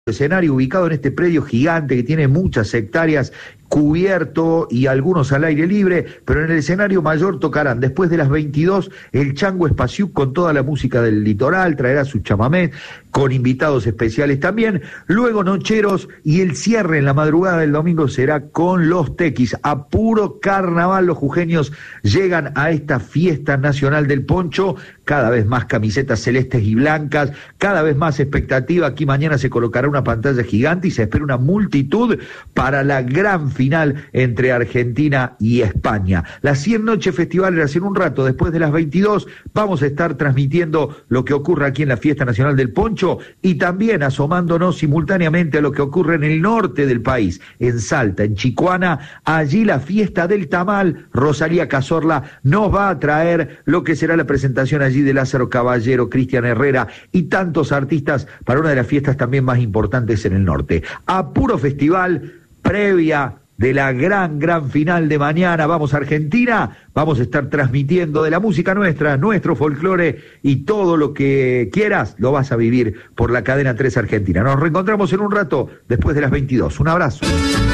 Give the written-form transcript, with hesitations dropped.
Escenario ubicado en este predio gigante que tiene muchas hectáreas, cubierto y algunos al aire libre, pero en el escenario mayor tocarán después de las 22 el Chango Espaciú con toda la música del litoral, traerá su chamamé con invitados especiales también, luego Nocheros y el cierre en la madrugada del domingo será con los Tequis. A puro carnaval los jujeños llegan a esta fiesta nacional del poncho, cada vez más camisetas celestes y blancas, cada vez más expectativa. Aquí mañana se colocará una pantalla gigante y se espera una multitud para la gran final entre Argentina y España. Las 100 noches festivales en un rato, después de las 22, vamos a estar transmitiendo lo que ocurre aquí en la Fiesta Nacional del Poncho y también asomándonos simultáneamente a lo que ocurre en el norte del país, en Salta, en Chicoana, allí la fiesta del tamal. Rosalía Cazorla nos va a traer lo que será la presentación allí de Lázaro Caballero, Cristian Herrera y tantos artistas para una de las fiestas también más importantes en el norte. A puro festival, previa de la gran final de mañana, vamos a Argentina, vamos a estar transmitiendo de la música nuestra, nuestro folclore y todo lo que quieras, lo vas a vivir por la cadena 3 Argentina. Nos reencontramos en un rato después de las 22. Un abrazo.